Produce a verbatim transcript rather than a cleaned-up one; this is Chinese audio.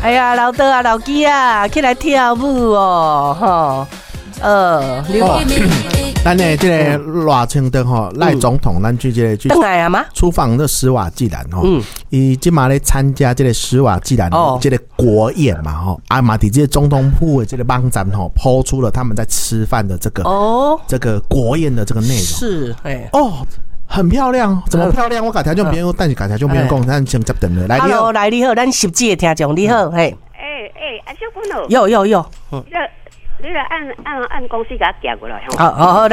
哎呀，老德啊，老基啊，起来跳舞哦，吼，呃，你哦，咱的这个赖清德吼，赖总统，咱去这个去回来啊吗？ 出访的史瓦济兰吼， 嗯， 伊今嘛咧参加这个史瓦济兰哦这个国宴嘛吼，啊嘛伫这个总统府的这个网站吼，抛出了他们在吃饭的这个哦， 这个国宴的这个内容， 是，哎， 哦。很漂亮，怎么漂亮？我甲听众朋友，但是甲听众朋友讲，咱先接等了。来，你好， Hello， 来你好，咱十集的听众你好，嘿， 哎哎，啊小朋友， 有有有， 你来你来按按按公司给他寄过来。 好好好，咱